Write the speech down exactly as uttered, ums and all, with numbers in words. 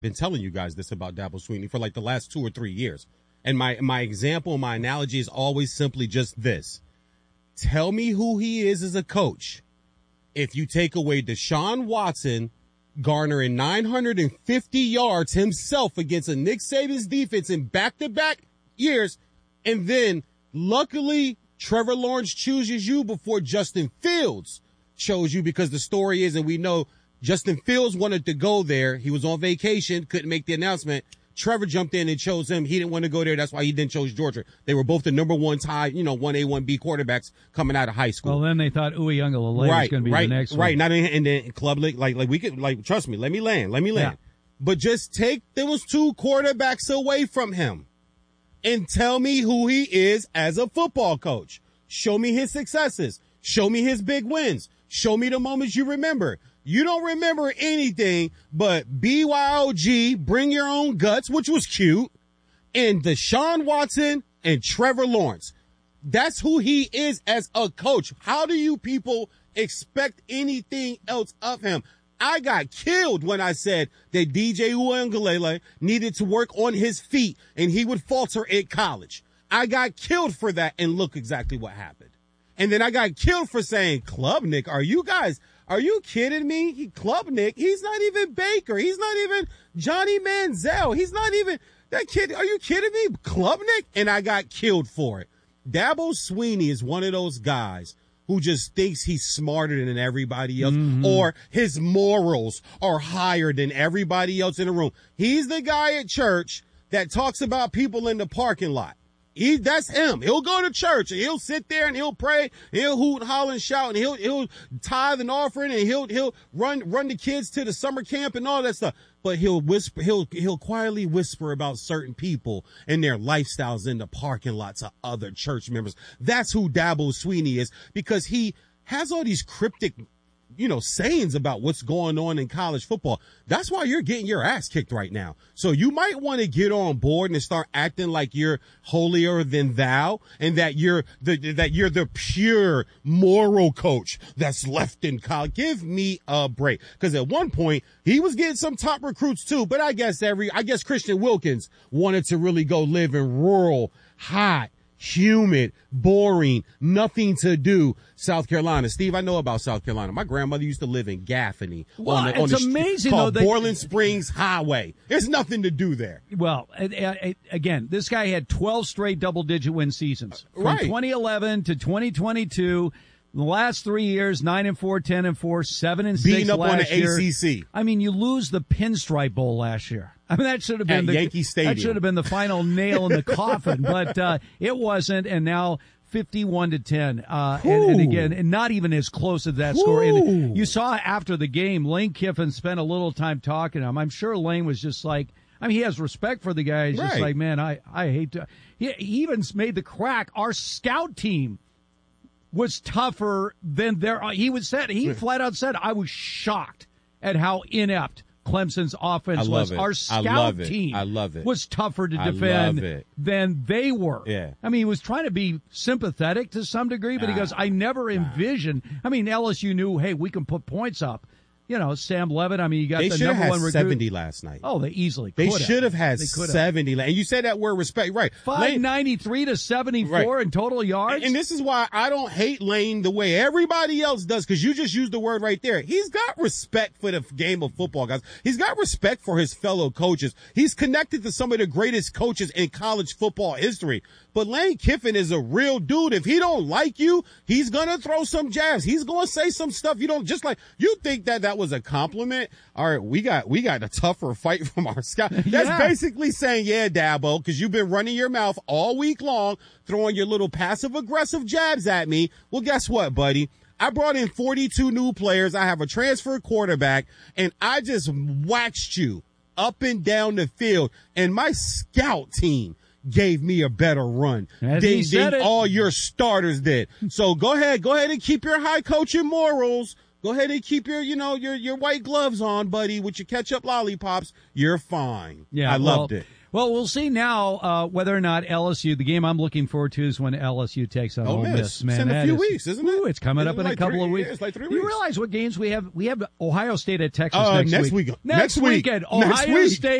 been telling you guys this about Dabo Swinney for like the last two or three years. And my, my example, my analogy is always simply just this. Tell me who he is as a coach. If you take away Deshaun Watson garnering nine hundred fifty yards himself against a Nick Saban's defense in back-to-back years, and then luckily Trevor Lawrence chooses you before Justin Fields chose you, because the story is, and we know Justin Fields wanted to go there. He was on vacation, couldn't make the announcement. Trevor jumped in and chose him. He didn't want to go there. That's why he then chose Georgia. They were both the number one tie, you know, one A, one B quarterbacks coming out of high school. Well, then they thought Uiagalelei right, was going to be right, the next right. one. Not in, and then club league, like, like we could, like, trust me, let me land, let me land. Yeah. But just take those two quarterbacks away from him and tell me who he is as a football coach. Show me his successes. Show me his big wins. Show me the moments you remember. You don't remember anything but B Y O G, bring your own guts, which was cute, and Deshaun Watson and Trevor Lawrence. That's who he is as a coach. How do you people expect anything else of him? I got killed when I said that D J Uiagalelei needed to work on his feet and he would falter at college. I got killed for that, and look exactly what happened. And then I got killed for saying, Club Nick, are you guys, are you kidding me? He, Club Nick, he's not even Baker. He's not even Johnny Manziel. He's not even that kid. Are you kidding me? Club Nick? And I got killed for it. Dabo Swinney is one of those guys who just thinks he's smarter than everybody else, mm-hmm. or his morals are higher than everybody else in the room. He's the guy at church that talks about people in the parking lot. He, that's him. He'll go to church and he'll sit there and he'll pray. He'll hoot, holler, and shout, and he'll, he'll tithe and offering, and he'll, he'll run, run the kids to the summer camp and all that stuff. But he'll whisper, he'll, he'll quietly whisper about certain people and their lifestyles in the parking lots of other church members. That's who Dabo Swinney is, because he has all these cryptic, you know, sayings about what's going on in college football. That's why you're getting your ass kicked right now. So you might want to get on board and start acting like you're holier than thou, and that you're the, that you're the pure moral coach that's left in college. Give me a break. Cause at one point he was getting some top recruits too, but I guess every, I guess Christian Wilkins wanted to really go live in rural, hot, humid, boring, nothing to do South Carolina. Steve, I know about South Carolina. My grandmother used to live in Gaffney. Well, on the, on it's the amazing, called though. That, Borland Springs Highway. There's nothing to do there. Well, again, this guy had twelve straight double-digit win seasons. From right. twenty eleven to twenty twenty-two. The last three years, nine and four, ten and four, seven and six. Beating up last on the year. A C C. I mean, you lose the Pinstripe Bowl last year. I mean, that should have been At the Yankee Stadium. That should have been the final nail in the coffin, but uh, it wasn't. And now fifty-one to ten, uh, and, and again, and not even as close as that Ooh. score. And you saw after the game, Lane Kiffin spent a little time talking to him. I'm sure Lane was just like, I mean, he has respect for the guy. He's right. just like, man, I I hate to. He, he even made the crack. Our scout team was tougher than their. He was said. He flat out said, I was shocked at how inept Clemson's offense was. It. Our scout I love team I love it. was tougher to defend it. than they were. Yeah. I mean, he was trying to be sympathetic to some degree, but nah, he goes, I never nah. envisioned. I mean, L S U knew, hey, we can put points up. You know, Sam Levitt, I mean, you got they the number number had one recruit. seventy last night. Oh, they easily They could should have had they seventy. And you said that word respect, right. five ninety-three to seventy-four right. in total yards. And this is why I don't hate Lane the way everybody else does, because you just used the word right there. He's got respect for the game of football, guys. He's got respect for his fellow coaches. He's connected to some of the greatest coaches in college football history. But Lane Kiffin is a real dude. If he don't like you, he's going to throw some jabs. He's going to say some stuff you don't just like. You think that that was a compliment? All right, we got, we got a tougher fight from our scout. That's yeah. basically saying, yeah, Dabo, because you've been running your mouth all week long, throwing your little passive aggressive jabs at me. Well, guess what, buddy? I brought in forty-two new players. I have a transfer quarterback, and I just waxed you up and down the field. And my scout team gave me a better run As than, he said than it. all your starters did. So go ahead, go ahead and keep your high coaching morals. Go ahead and keep your, you know, your, your white gloves on, buddy, with your ketchup lollipops. You're fine. Yeah, I well, loved it. Well, we'll see now uh, whether or not L S U, the game I'm looking forward to is when L S U takes on Ole Ole Miss. Miss. Man, It's in a that few is- weeks, isn't it? Ooh, it's coming Isn't up it in a like couple three- of weeks. yeah, it's like three Do you weeks. realize what games we have? We have Ohio State at Texas Uh, next, next week. week. Next, Next week. weekend, Next Ohio week. State